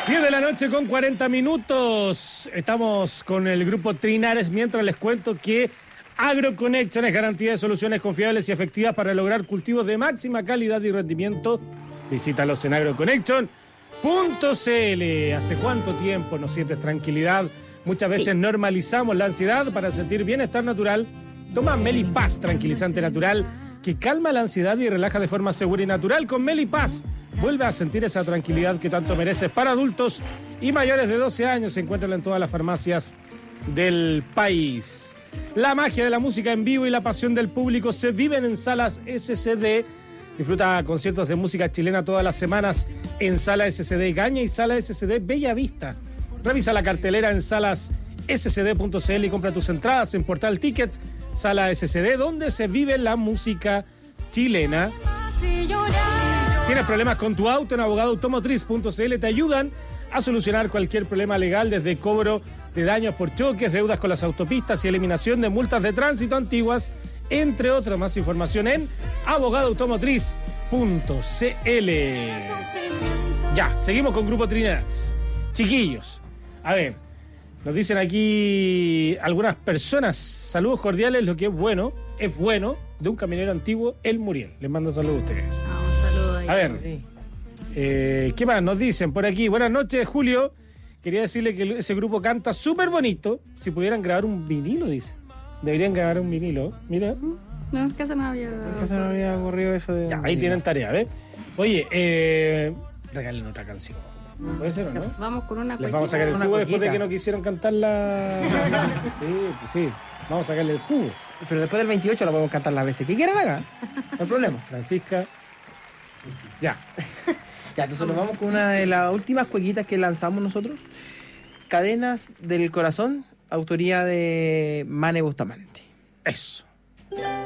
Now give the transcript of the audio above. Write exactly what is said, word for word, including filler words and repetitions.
diez de la noche con cuarenta minutos. Estamos con el grupo Trinares, mientras les cuento que AgroConnection es garantía de soluciones confiables y efectivas para lograr cultivos de máxima calidad y rendimiento. Visítalos en agroconnection punto c l. ¿Hace cuánto tiempo no sientes tranquilidad? Muchas veces sí. normalizamos la ansiedad para sentir bienestar natural. Toma Melipaz, tranquilizante natural, que calma la ansiedad y relaja de forma segura y natural. Con Melipaz, vuelve a sentir esa tranquilidad que tanto mereces. Para adultos y mayores de doce años, se encuentran en todas las farmacias del país. La magia de la música en vivo y la pasión del público se viven en Salas S C D. Disfruta conciertos de música chilena todas las semanas en Sala S C D Gaña y Sala S C D Bella Vista. Revisa la cartelera en salas s c d punto c l y compra tus entradas en Portal Tickets. Sala S C D, donde se vive la música chilena. ¿Tienes problemas con tu auto? En abogado automotriz punto c l te ayudan a solucionar cualquier problema legal, desde cobro de daños por choques, deudas con las autopistas y eliminación de multas de tránsito antiguas, entre otros. Más información en abogado automotriz punto c l. Ya, seguimos con Grupo Trinares. Chiquillos, a ver, nos dicen aquí algunas personas, saludos cordiales, lo que es bueno, es bueno, de un camionero antiguo, El Muriel. Les mando saludos a ustedes. Ah, un saludo ahí. A ver, eh, ¿qué más nos dicen por aquí? Buenas noches, Julio. Quería decirle que ese grupo canta súper bonito. Si pudieran grabar un vinilo, dice. Deberían grabar un vinilo. Mira. No, es que se me había... Es que se me había ocurrido eso de... Ya, ahí tienen tarea, ¿ves? Oye, eh, regalen otra canción. ¿Puede ser o no? Vamos con una Les vamos a sacar el Una jugo coquita. después de que no quisieron cantar la... Sí, sí. Vamos a sacarle el jugo. Pero después del veintiocho la podemos cantar las veces que quieran acá. No hay problema. Francisca. Ya. Ya, entonces nos vamos con una de las últimas cuequitas que lanzamos nosotros. Cadenas del Corazón, autoría de Mane Bustamante. Eso.